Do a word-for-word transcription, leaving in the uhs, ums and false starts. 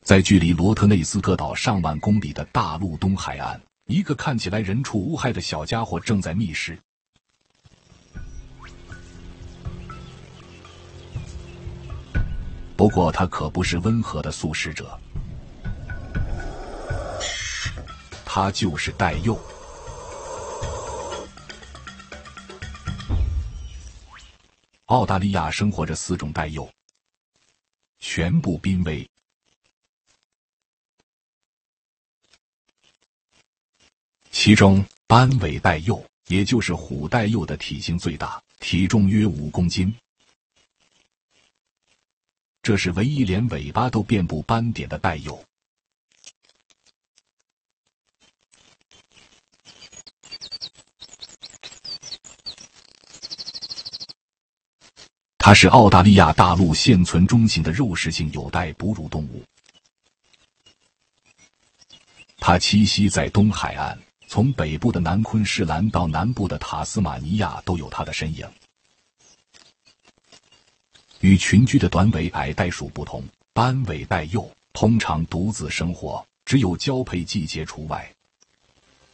在距离罗特内斯特岛上万公里的大陆东海岸，一个看起来人畜无害的小家伙正在觅食。不过他可不是温和的素食者，他就是戴佑。澳大利亚生活着四种戴佑，全部濒危。其中斑尾戴佑，也就是虎戴佑的体型最大，体重约五公斤。这是唯一连尾巴都遍布斑点的戴佑。它是澳大利亚大陆现存中型的肉食性有袋哺乳动物。它栖息在东海岸，从北部的南昆士兰到南部的塔斯马尼亚都有它的身影。与群居的短尾矮袋鼠不同，斑尾戴佑通常独自生活，只有交配季节除外。